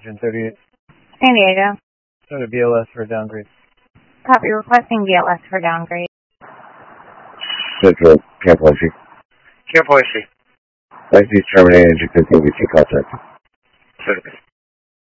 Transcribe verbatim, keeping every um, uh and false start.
Oxygen thirty-eight. San Diego. Send a B L S for downgrade. Copy, requesting B L S for downgrade. Central, Camp Horsey. Camp Horsey. License terminated, engine fifteen, contact. Service.